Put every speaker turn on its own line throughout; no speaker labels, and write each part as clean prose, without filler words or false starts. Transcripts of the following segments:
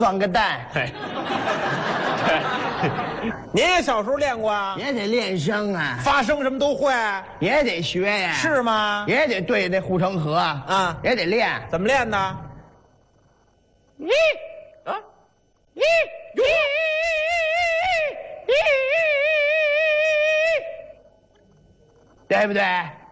装个蛋。
嘿，您也小时候练过啊？
也得练声啊，
发声什么都会，
也得学呀。
是吗？
也得对那护城河
啊，
也得练。
怎么练的？啊，
对不对？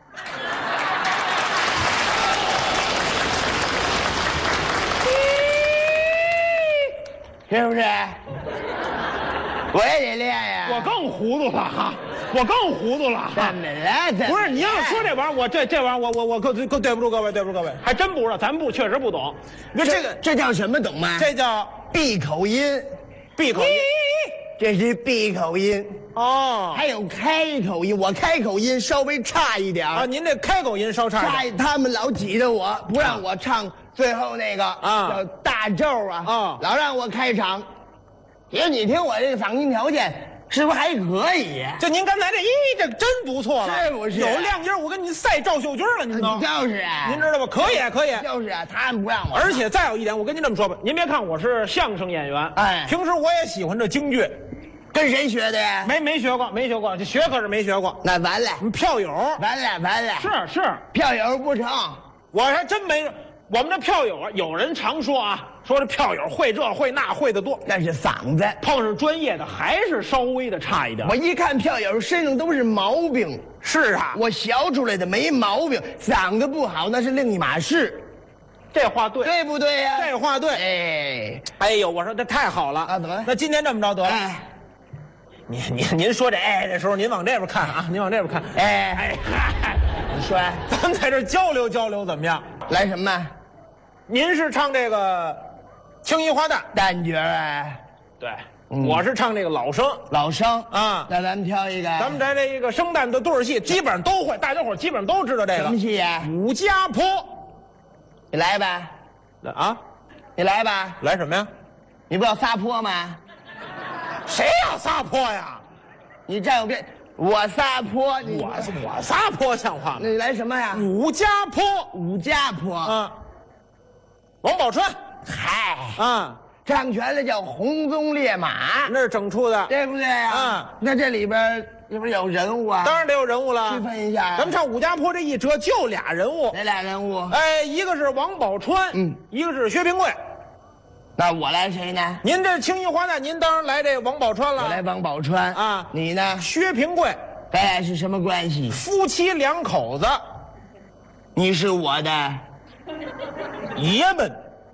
是不是？我也得练呀。
我更糊涂了哈，我更糊涂了。
怎么了？
不是你要说这玩意儿，我这玩意儿，我更对不住各位，对不住各位，还真不知道，咱确实不懂。
你说这个
这叫什么？懂吗？
这叫
闭口音。
闭口音。
这是闭口音
哦，
还有开口音，我开口音稍微差一点
啊。您这开口音稍差一点，
他们老挤着我，不让我唱最后那个叫大咒啊，老让我开场。其实你听我这个嗓音条件，是不是还可以？
就您刚才这真不错了，
是不是？
有亮音，我跟您赛赵秀军了，您都
就是啊，
您知道吧？可以，可以，
就是啊，他们不让我。
而且再有一点，我跟您这么说吧，您别看我是相声演员，
哎，
平时我也喜欢这京剧。
跟谁学的呀？
没学过，这学可是没学过。
那完了，
票友，
完了，
是
票友不成，
我还真没。我们这票友啊，有人常说啊，说这票友会这会那会的多，
那是嗓子。
碰上专业的还是稍微的差一点。
我一看票友身上都是毛病。
是啊，
我学出来的没毛病，嗓子不好那是另一码事。
这话对，
对不对呀？
这话对。哎呦，我说这太好了
啊！怎么？
那今天这么着得了。
哎，
您说这的时候，您往这边看啊，您往这边看。
哎，你说，
咱们在这交流交流怎么样？
来什么？
您是唱这个青衣花旦
旦角啊？
对，我是唱这个老生啊。
那咱们挑一个。
咱们在这个生旦的对儿戏，基本上都会，大家伙基本上都知道这个。
什么戏呀？
武家坡。
你来吧。
啊？
你来吧。
来什么呀？
你不要撒泼吗？
谁要撒泼呀？
你站我边，我撒泼，
我撒泼像话吗？
那你来什么呀？
武家坡。
武家坡
啊。王宝钏。
嗨
啊，
唱全了叫红鬃烈马，
那是整出的，
对不对啊？
啊，
那这里边是不是有人物啊？
当然得有人物了，
区分一下。
咱们唱武家坡这一折就俩人物，
哪俩人物？
哎，一个是王宝钏，一个是薛平贵。
那我来谁呢？
您这青衣花旦，您当然来这王宝钏了。
我来王宝钏
啊，
你呢？
薛平贵。
咱俩是什么关系？
夫妻两口子。
你是我的
爷们，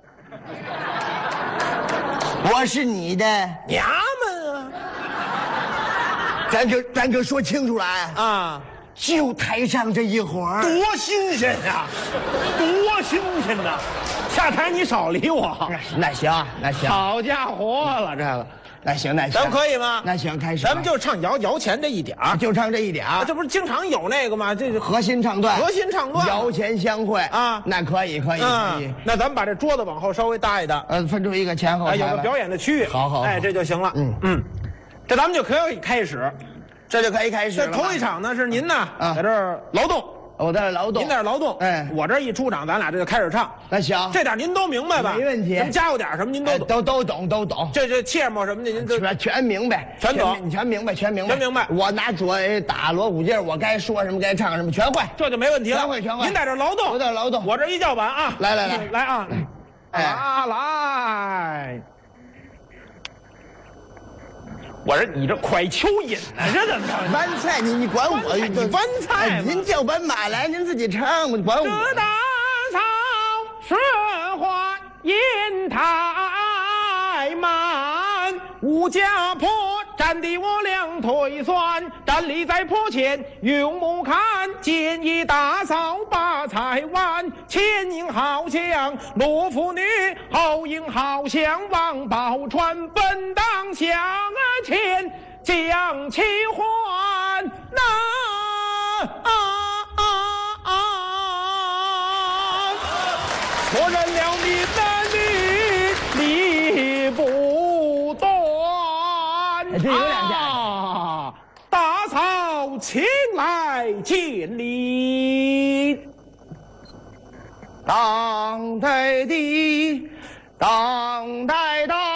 我是你的
娘们啊！
咱可说清楚了
啊！
就台上这一会儿，
多新鲜呀，多新鲜呐！下台你少理我。
那行，
好家伙了，这个
那行，
咱们可以吗？
那行，开始。
咱们就唱摇钱这一点儿，
就唱这一点儿。
这不是经常有那个吗？这是
核心唱段，摇钱相会
啊。
那可以。
那咱们把这桌子往后稍微搭一搭，
分出一个前后台，
有个表演的区域。
好，
哎，这就行了。这咱们就可以开始，
这
头一场呢是您呢在这儿劳动。
我在这劳动，
您在这劳动，
哎，
我这一出场，咱俩这就开始唱。
那行，
这点您都明白吧？
没问题。
咱们加有点什么您都懂，
都懂。
这切末什么的您都
全明白，
全懂，
你全明白。我拿左打锣鼓劲，我该说什么该唱什么全会，
这就没问题了。
全会。
您在这劳动，
我在这劳动，
我这一叫板啊，
来
啊，来。我说你这快蚯蚓呢，这怎么着？
弯菜，你管我？
你弯菜？
您叫板马来，您自己唱，你管我？
这大草顺花银太满，武家坡站地我两腿酸，站立在坡前用目看，见一大嫂把菜碗，前迎好像罗妇女，后迎好像王宝钏，本当向前将其还我认了你的理不断。
这有两下。
大嫂请来见礼。
当代的当代的。